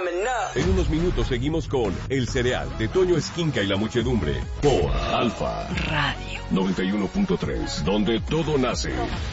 En unos minutos seguimos con El Cereal de Toño Esquinca y la Muchedumbre por Alfa Radio 91.3, donde todo nace.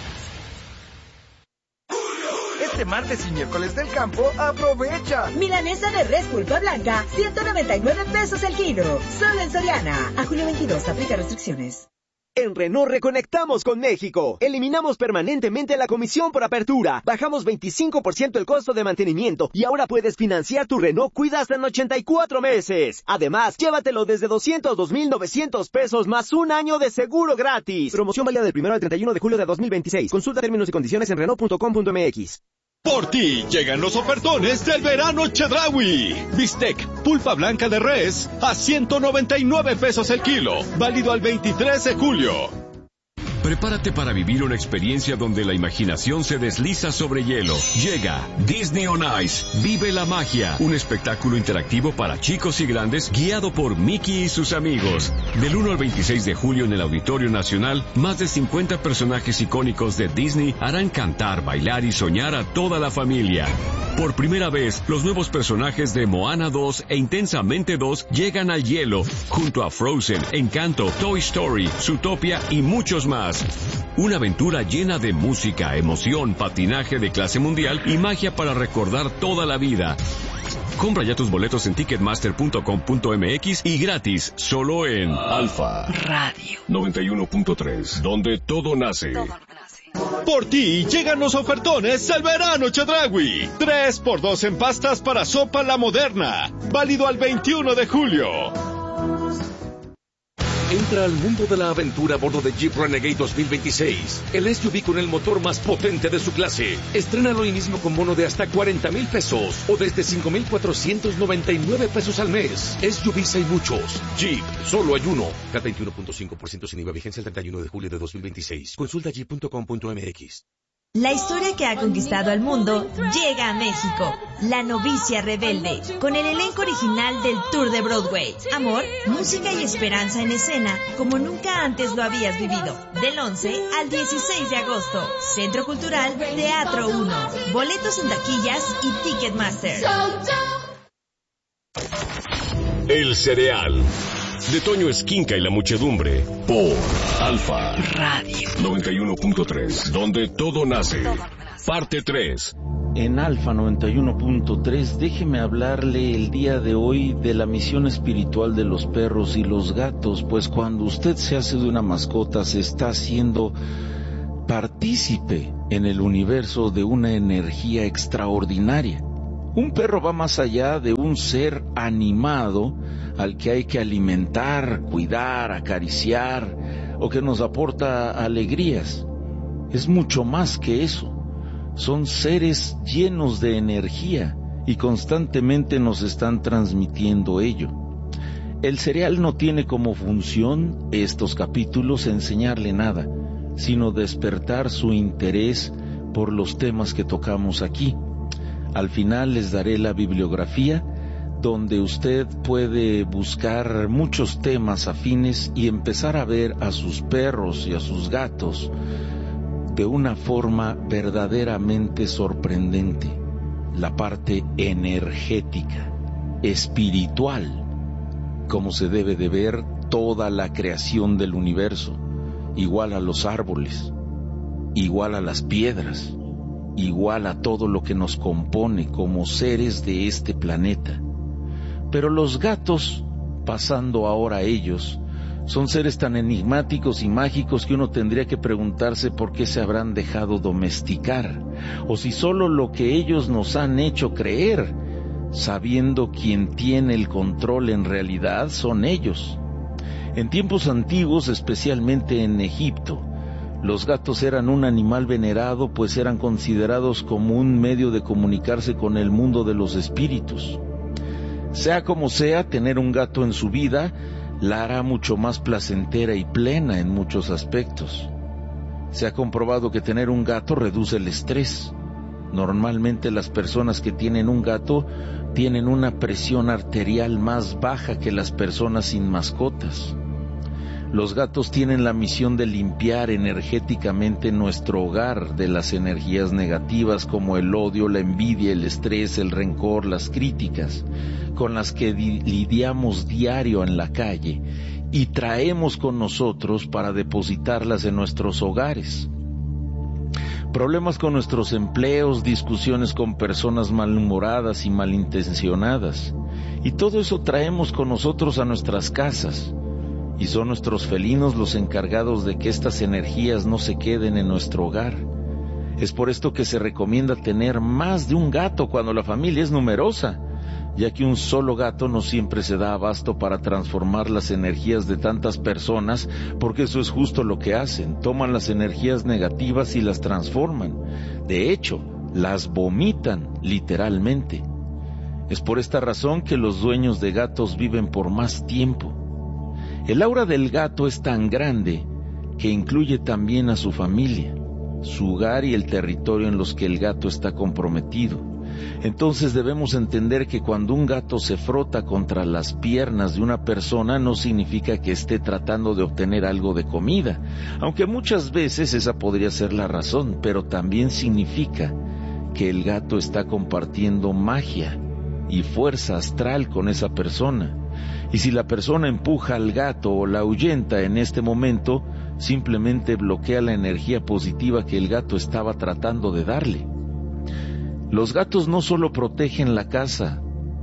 Este martes y miércoles del campo, aprovecha. Milanesa de res pulpa blanca, 199 pesos el kilo. Solo en Soriana. A julio 22, aplica restricciones. En Renault reconectamos con México. Eliminamos permanentemente la comisión por apertura. Bajamos 25% el costo de mantenimiento y ahora puedes financiar tu Renault Cuida hasta en 84 meses. Además, llévatelo desde 202,900 pesos más un año de seguro gratis. Promoción válida del 1 al 31 de julio de 2026. Consulta términos y condiciones en Renault.com.mx. Por ti llegan los ofertones del verano Chedraui. Bistec, pulpa blanca de res, a 199 pesos el kilo. Válido al 23 de julio. Prepárate para vivir una experiencia donde la imaginación se desliza sobre hielo. Llega Disney on Ice. Vive la magia. Un espectáculo interactivo para chicos y grandes guiado por Mickey y sus amigos. Del 1 al 26 de julio en el Auditorio Nacional, más de 50 personajes icónicos de Disney harán cantar, bailar y soñar a toda la familia. Por primera vez, los nuevos personajes de Moana 2 e Intensamente 2 llegan al hielo, junto a Frozen, Encanto, Toy Story, Zootopia y muchos más. Una aventura llena de música, emoción, patinaje de clase mundial y magia para recordar toda la vida. Compra ya tus boletos en ticketmaster.com.mx y gratis, solo en Alfa Radio 91.3, donde todo nace. Por ti llegan los ofertones del verano Chedraui. 3x2 en pastas para sopa La Moderna. Válido al 21 de julio. Entra al mundo de la aventura a bordo de Jeep Renegade 2026. El SUV con el motor más potente de su clase. Estrénalo hoy mismo con bono de hasta 40,000 pesos o desde 5,499 pesos al mes. SUVs hay muchos. Jeep, solo hay uno. CAT 21.5% sin IVA, vigencia el 31 de julio de 2026. Consulta jeep.com.mx. La historia que ha conquistado al mundo llega a México. La novicia rebelde, con el elenco original del Tour de Broadway. Amor, música y esperanza en escena, como nunca antes lo habías vivido. Del 11 al 16 de agosto. Centro Cultural Teatro 1. Boletos en taquillas y Ticketmaster. El Cereal de Toño Esquinca y la Muchedumbre por Alfa Radio 91.3, donde todo nace. Parte 3. En Alfa 91.3, déjeme hablarle el día de hoy de la misión espiritual de los perros y los gatos, pues cuando usted se hace de una mascota se está haciendo partícipe en el universo de una energía extraordinaria. Un perro va más allá de un ser animado al que hay que alimentar, cuidar, acariciar o que nos aporta alegrías. Es mucho más que eso. Son seres llenos de energía y constantemente nos están transmitiendo ello. El Cereal no tiene como función estos capítulos enseñarle nada, sino despertar su interés por los temas que tocamos aquí. Al final les daré la bibliografía donde usted puede buscar muchos temas afines y empezar a ver a sus perros y a sus gatos de una forma verdaderamente sorprendente. La parte energética, espiritual, como se debe de ver toda la creación del universo, igual a los árboles, igual a las piedras, igual a todo lo que nos compone como seres de este planeta. Pero los gatos, pasando ahora a ellos, son seres tan enigmáticos y mágicos que uno tendría que preguntarse por qué se habrán dejado domesticar, o si solo lo que ellos nos han hecho creer, sabiendo quién tiene el control en realidad son ellos. En tiempos antiguos, especialmente en Egipto, los gatos eran un animal venerado, pues eran considerados como un medio de comunicarse con el mundo de los espíritus. Sea como sea, tener un gato en su vida la hará mucho más placentera y plena en muchos aspectos. Se ha comprobado que tener un gato reduce el estrés. Normalmente las personas que tienen un gato tienen una presión arterial más baja que las personas sin mascotas. Los gatos tienen la misión de limpiar energéticamente nuestro hogar de las energías negativas como el odio, la envidia, el estrés, el rencor, las críticas, con las que lidiamos diario en la calle y traemos con nosotros para depositarlas en nuestros hogares. Problemas con nuestros empleos, discusiones con personas malhumoradas y malintencionadas. Y todo eso traemos con nosotros a nuestras casas. Y son nuestros felinos los encargados de que estas energías no se queden en nuestro hogar. Es por esto que se recomienda tener más de un gato cuando la familia es numerosa, ya que un solo gato no siempre se da abasto para transformar las energías de tantas personas, porque eso es justo lo que hacen, toman las energías negativas y las transforman. De hecho, las vomitan literalmente. Es por esta razón que los dueños de gatos viven por más tiempo. El aura del gato es tan grande que incluye también a su familia, su hogar y el territorio en los que el gato está comprometido. Entonces debemos entender que cuando un gato se frota contra las piernas de una persona no significa que esté tratando de obtener algo de comida, aunque muchas veces esa podría ser la razón, pero también significa que el gato está compartiendo magia y fuerza astral con esa persona. Y si la persona empuja al gato o la ahuyenta en este momento, simplemente bloquea la energía positiva que el gato estaba tratando de darle. Los gatos no solo protegen la casa,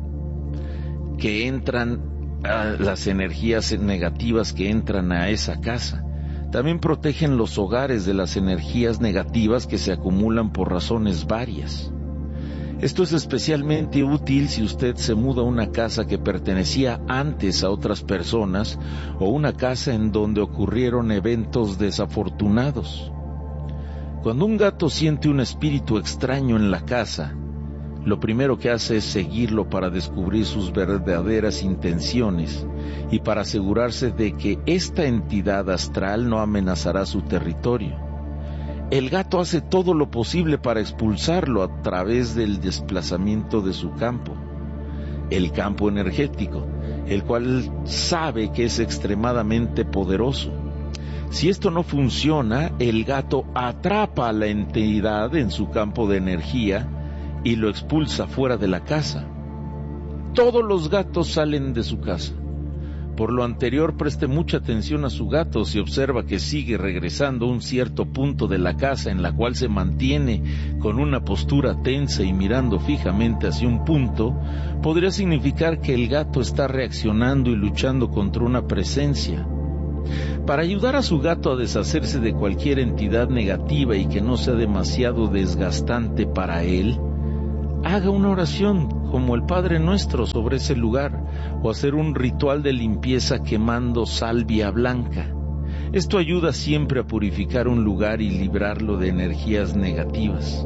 que entran a las energías negativas que entran a esa casa, también protegen los hogares de las energías negativas que se acumulan por razones varias. Esto es especialmente útil si usted se muda a una casa que pertenecía antes a otras personas o una casa en donde ocurrieron eventos desafortunados. Cuando un gato siente un espíritu extraño en la casa, lo primero que hace es seguirlo para descubrir sus verdaderas intenciones y para asegurarse de que esta entidad astral no amenazará su territorio. El gato hace todo lo posible para expulsarlo a través del desplazamiento de su campo, el campo energético, el cual sabe que es extremadamente poderoso. Si esto no funciona, el gato atrapa a la entidad en su campo de energía y lo expulsa fuera de la casa. Todos los gatos salen de su casa. Por lo anterior, preste mucha atención a su gato. Si observa que sigue regresando a un cierto punto de la casa en la cual se mantiene con una postura tensa y mirando fijamente hacia un punto, podría significar que el gato está reaccionando y luchando contra una presencia. Para ayudar a su gato a deshacerse de cualquier entidad negativa y que no sea demasiado desgastante para él, haga una oración como el Padre Nuestro sobre ese lugar, o hacer un ritual de limpieza quemando salvia blanca. Esto ayuda siempre a purificar un lugar y librarlo de energías negativas.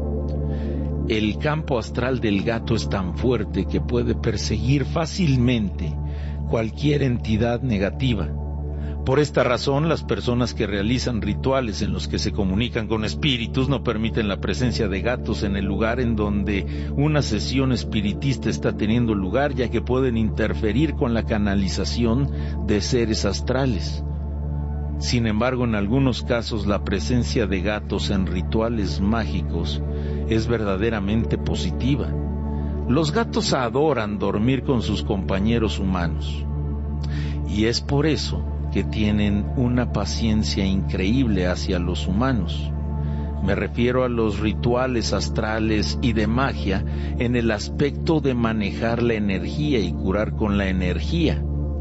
El campo astral del gato es tan fuerte que puede perseguir fácilmente cualquier entidad negativa. Por esta razón, las personas que realizan rituales en los que se comunican con espíritus no permiten la presencia de gatos en el lugar en donde una sesión espiritista está teniendo lugar, ya que pueden interferir con la canalización de seres astrales. Sin embargo, en algunos casos, la presencia de gatos en rituales mágicos es verdaderamente positiva. Los gatos adoran dormir con sus compañeros humanos, y es por eso que tienen una paciencia increíble hacia los humanos. Me refiero a los rituales astrales y de magia en el aspecto de manejar la energía y curar con la energía,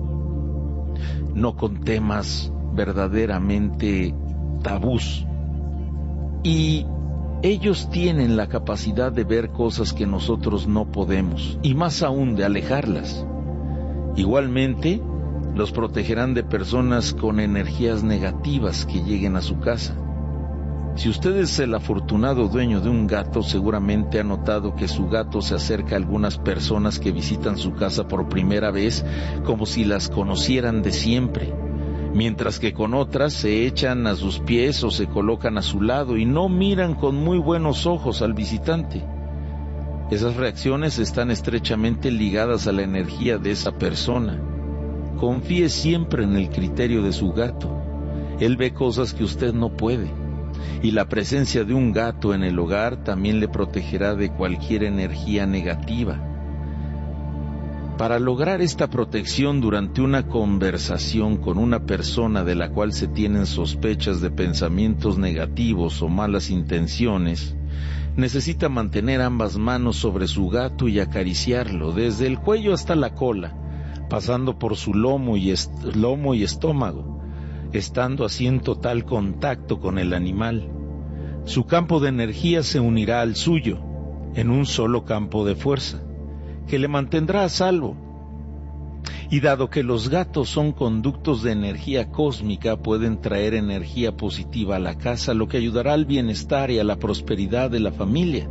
no con temas verdaderamente tabús. Y ellos tienen la capacidad de ver cosas que nosotros no podemos, y más aún de alejarlas. Igualmente, los protegerán de personas con energías negativas que lleguen a su casa. Si usted es el afortunado dueño de un gato, seguramente ha notado que su gato se acerca a algunas personas que visitan su casa por primera vez como si las conocieran de siempre, mientras que con otras se echan a sus pies o se colocan a su lado y no miran con muy buenos ojos al visitante. Esas reacciones están estrechamente ligadas a la energía de esa persona. confíe siempre en el criterio de su gato. Él ve cosas que usted no puede. Y la presencia de un gato en el hogar también le protegerá de cualquier energía negativa. Para lograr esta protección durante una conversación con una persona de la cual se tienen sospechas de pensamientos negativos o malas intenciones, necesita mantener ambas manos sobre su gato y acariciarlo desde el cuello hasta la cola, pasando por su lomo y estómago, estando así en total contacto con el animal. Su campo de energía se unirá al suyo en un solo campo de fuerza, que le mantendrá a salvo. Y dado que los gatos son conductos de energía cósmica, pueden traer energía positiva a la casa, lo que ayudará al bienestar y a la prosperidad de la familia.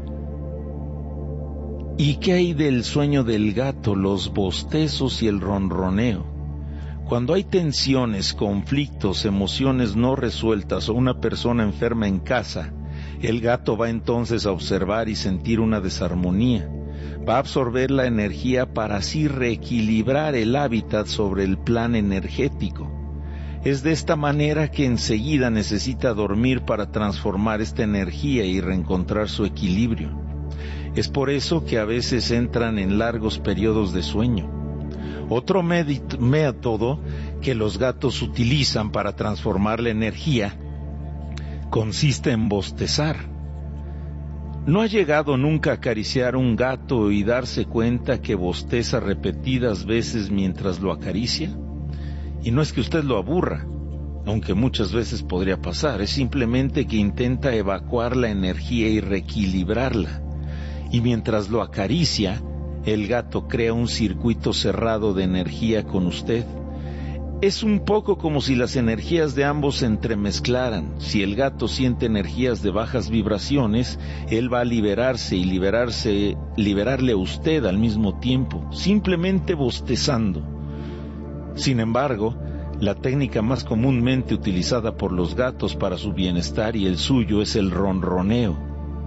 ¿Y qué hay del sueño del gato, los bostezos y el ronroneo? Cuando hay tensiones, conflictos, emociones no resueltas o una persona enferma en casa, el gato va entonces a observar y sentir una desarmonía. Va a absorber la energía para así reequilibrar el hábitat sobre el plan energético. Es de esta manera que enseguida necesita dormir para transformar esta energía y reencontrar su equilibrio. Es por eso que a veces entran en largos periodos de sueño. Otro método que los gatos utilizan para transformar la energía consiste en bostezar. ¿No ha llegado nunca a acariciar un gato y darse cuenta que bosteza repetidas veces mientras lo acaricia? Y no es que usted lo aburra, aunque muchas veces podría pasar, es simplemente que intenta evacuar la energía y reequilibrarla. Y mientras lo acaricia, el gato crea un circuito cerrado de energía con usted. Es un poco como si las energías de ambos se entremezclaran. Si el gato siente energías de bajas vibraciones, él va a liberarse y liberarle a usted al mismo tiempo, simplemente bostezando. Sin embargo, la técnica más comúnmente utilizada por los gatos para su bienestar y el suyo es el ronroneo.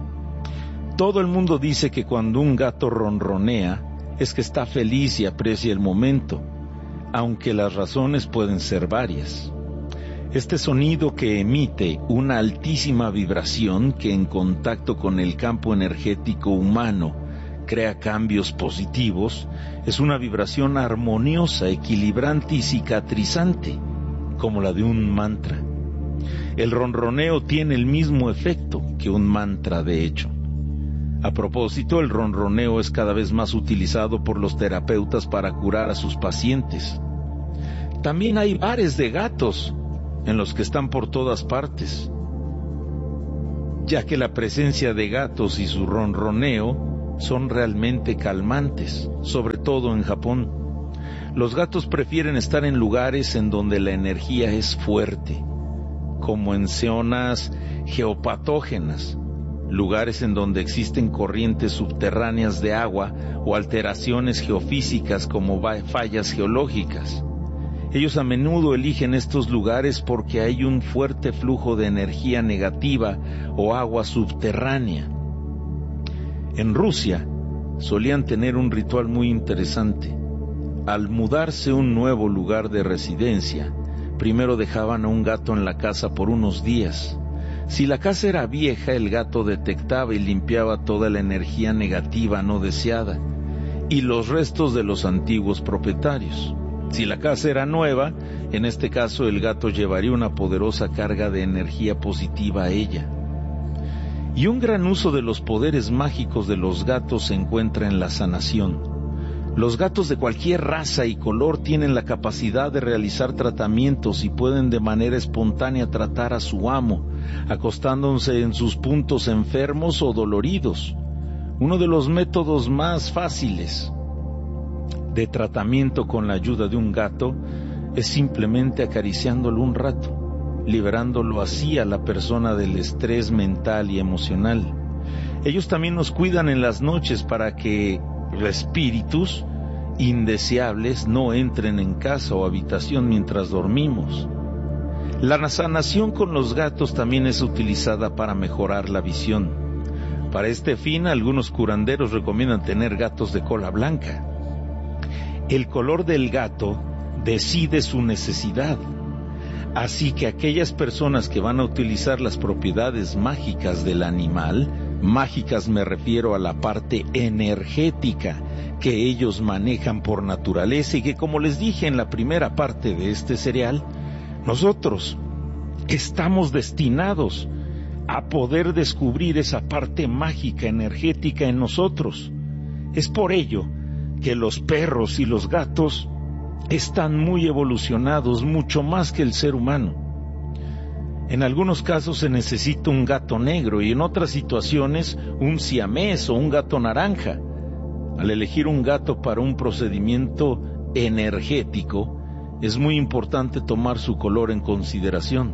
Todo el mundo dice que cuando un gato ronronea es que está feliz y aprecia el momento, aunque las razones pueden ser varias. Este sonido que emite una altísima vibración que en contacto con el campo energético humano crea cambios positivos, es una vibración armoniosa, equilibrante y cicatrizante, como la de un mantra. El ronroneo tiene el mismo efecto que un mantra, de hecho. A propósito, el ronroneo es cada vez más utilizado por los terapeutas para curar a sus pacientes. También hay bares de gatos en los que están por todas partes, ya que la presencia de gatos y su ronroneo son realmente calmantes, sobre todo en Japón. Los gatos prefieren estar en lugares en donde la energía es fuerte, como en zonas geopatógenas, lugares en donde existen corrientes subterráneas de agua o alteraciones geofísicas como fallas geológicas. Ellos a menudo eligen estos lugares porque hay un fuerte flujo de energía negativa o agua subterránea. En Rusia solían tener un ritual muy interesante. Al mudarse a un nuevo lugar de residencia, primero dejaban a un gato en la casa por unos días. Si la casa era vieja, el gato detectaba y limpiaba toda la energía negativa no deseada y los restos de los antiguos propietarios. Si la casa era nueva, en este caso el gato llevaría una poderosa carga de energía positiva a ella. Y un gran uso de los poderes mágicos de los gatos se encuentra en la sanación. Los gatos de cualquier raza y color tienen la capacidad de realizar tratamientos y pueden de manera espontánea tratar a su amo, acostándose en sus puntos enfermos o doloridos. Uno de los métodos más fáciles de tratamiento con la ayuda de un gato es simplemente acariciándolo un rato, liberándolo así a la persona del estrés mental y emocional. Ellos también nos cuidan en las noches para que espíritus indeseables no entren en casa o habitación mientras dormimos. La sanación con los gatos también es utilizada para mejorar la visión. Para este fin, algunos curanderos recomiendan tener gatos de cola blanca. El color del gato decide su necesidad. Así que aquellas personas que van a utilizar las propiedades mágicas del animal, mágicas me refiero a la parte energética que ellos manejan por naturaleza y que, como les dije en la primera parte de este serial, nosotros estamos destinados a poder descubrir esa parte mágica energética en nosotros. Es por ello que los perros y los gatos están muy evolucionados, mucho más que el ser humano. En algunos casos se necesita un gato negro y en otras situaciones un siamés o un gato naranja. Al elegir un gato para un procedimiento energético, es muy importante tomar su color en consideración.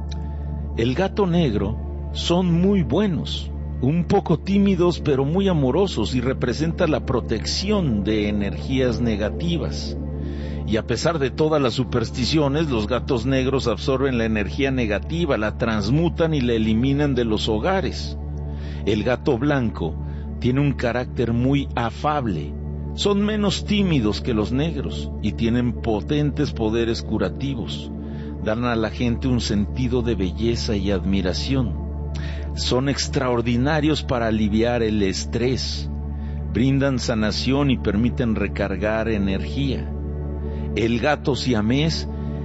El gato negro son muy buenos, un poco tímidos pero muy amorosos y representa la protección de energías negativas. Y a pesar de todas las supersticiones, los gatos negros absorben la energía negativa, la transmutan y la eliminan de los hogares. El gato blanco tiene un carácter muy afable, son menos tímidos que los negros y tienen potentes poderes curativos. Dan a la gente un sentido de belleza y admiración. Son extraordinarios para aliviar el estrés, brindan sanación y permiten recargar energía. El gato siamés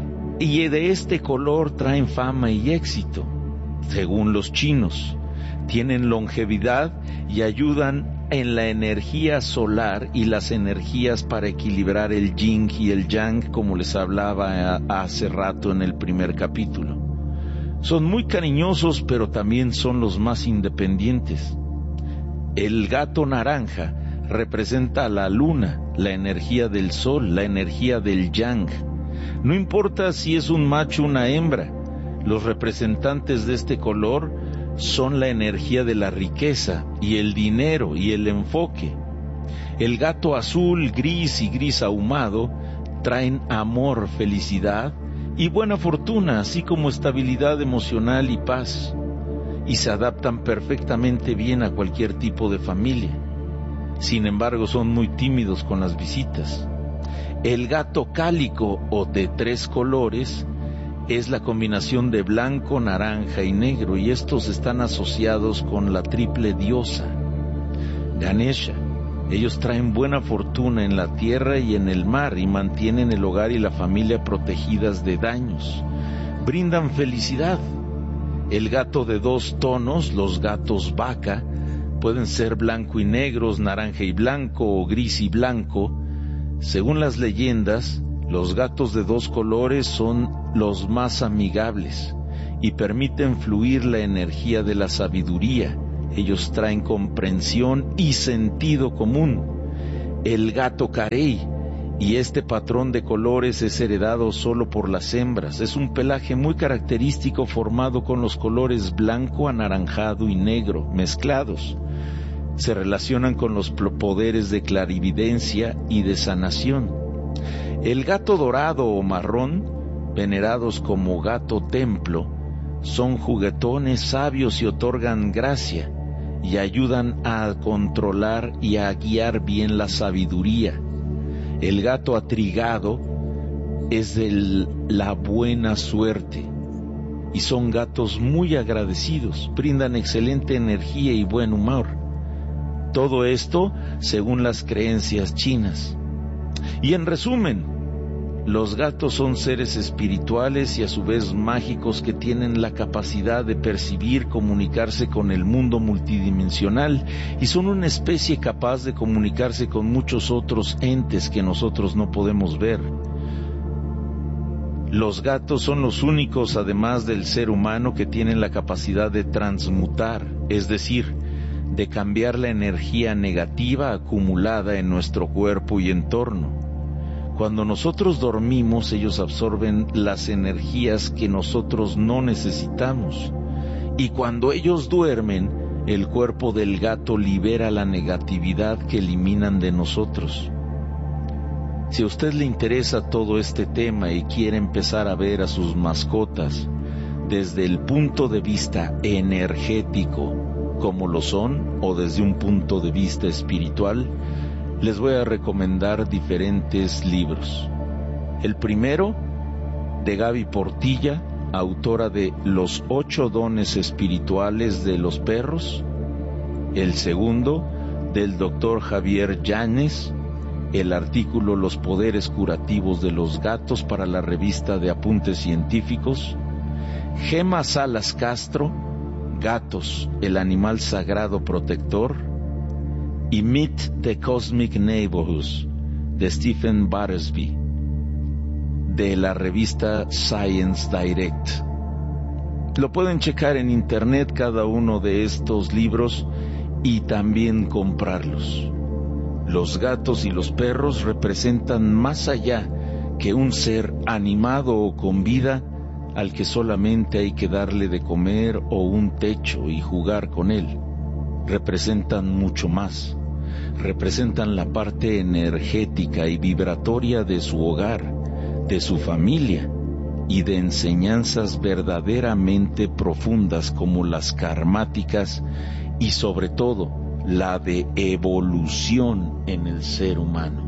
y de este color traen fama y éxito, según los chinos. Tienen longevidad y ayudan en la energía solar y las energías para equilibrar el yin y el yang, como les hablaba hace rato en el primer capítulo. Son muy cariñosos, pero también son los más independientes. El gato naranja representa a la luna, la energía del sol, la energía del yang. No importa si es un macho o una hembra, los representantes de este color son la energía de la riqueza y el dinero y el enfoque. El gato azul, gris y gris ahumado traen amor, felicidad y buena fortuna, así como estabilidad emocional y paz, y se adaptan perfectamente bien a cualquier tipo de familia. Sin embargo, son muy tímidos con las visitas. El gato cálico o de 3 colores es la combinación de blanco, naranja y negro, y estos están asociados con la triple diosa, Ganesha. Ellos traen buena fortuna en la tierra y en el mar y mantienen el hogar y la familia protegidas de daños. Brindan felicidad. El gato de 2 tonos, los gatos vaca, pueden ser blanco y negros, naranja y blanco o gris y blanco. Según las leyendas, los gatos de 2 colores son los más amigables y permiten fluir la energía de la sabiduría. Ellos traen comprensión y sentido común. El gato carey, y este patrón de colores es heredado solo por las hembras. Es un pelaje muy característico formado con los colores blanco, anaranjado y negro mezclados. Se relacionan con los poderes de clarividencia y de sanación. El gato dorado o marrón, venerados como gato templo, son juguetones, sabios y otorgan gracia y ayudan a controlar y a guiar bien la sabiduría. El gato atrigado es de la buena suerte y son gatos muy agradecidos, brindan excelente energía y buen humor. Todo esto según las creencias chinas. Y en resumen, los gatos son seres espirituales y a su vez mágicos que tienen la capacidad de percibir, comunicarse con el mundo multidimensional y son una especie capaz de comunicarse con muchos otros entes que nosotros no podemos ver. Los gatos son los únicos, además del ser humano, que tienen la capacidad de transmutar, es decir, de cambiar la energía negativa acumulada en nuestro cuerpo y entorno. Cuando nosotros dormimos, ellos absorben las energías que nosotros no necesitamos. Y cuando ellos duermen, el cuerpo del gato libera la negatividad que eliminan de nosotros. Si a usted le interesa todo este tema y quiere empezar a ver a sus mascotas desde el punto de vista energético, como lo son, o desde un punto de vista espiritual, les voy a recomendar diferentes libros. El primero, de Gaby Portilla, autora de Los 8 dones espirituales de los perros. El segundo, del Dr. Javier Llanes, el artículo Los poderes curativos de los gatos para la revista de Apuntes Científicos. Gema Salas Castro, Gatos, el animal sagrado protector. Y Meet the Cosmic Neighborhoods, de Stephen Battersby, de la revista Science Direct. Lo pueden checar en internet cada uno de estos libros y también comprarlos. Los gatos y los perros representan más allá que un ser animado o con vida al que solamente hay que darle de comer o un techo y jugar con él. Representan mucho más. Representan la parte energética y vibratoria de su hogar, de su familia y de enseñanzas verdaderamente profundas como las karmáticas y sobre todo la de evolución en el ser humano.